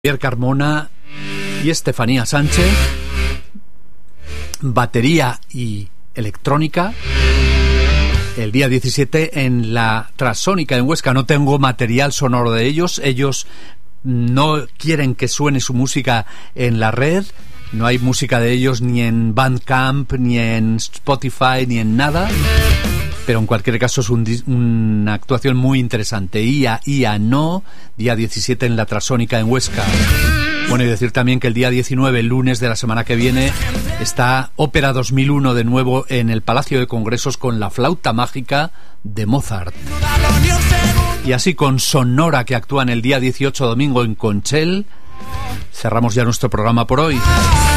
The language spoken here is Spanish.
Javier Carmona y Estefanía Sánchez, batería y electrónica, el día 17 en la Trasónica en Huesca. No tengo material sonoro de ellos no quieren que suene su música en la red, no hay música de ellos ni en Bandcamp, ni en Spotify, ni en nada, pero en cualquier caso es una actuación muy interesante. IA No, día 17 en la Trasónica en Huesca. Bueno, y decir también que el día 19, el lunes de la semana que viene, está Ópera 2001 de nuevo en el Palacio de Congresos con la flauta mágica de Mozart. Y así con Sonora, que actúan el día 18, domingo, en Conchel, cerramos ya nuestro programa por hoy.